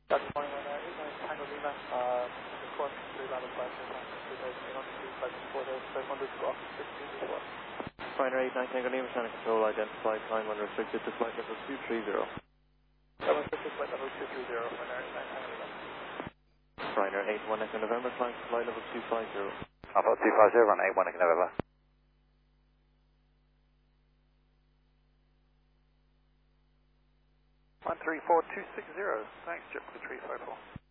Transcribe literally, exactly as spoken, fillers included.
That's point one eight nine Tango Lima. Uh, the course three level five zero nine two thousand eight hundred two five four thousand five hundred go off sixteen as well. Ryanair eight nine Tango Lima, Channel Control, identified time unrestricted to flight level two three zero. Seven fifty flight level two three zero. Ryanair eight nine Tango Lima. Ryanair eight one Echo November, flying to flight level two five zero. Alpha two five zero, run eight one Echo November. one three four two six zero. Thanks, Jet for the three five four.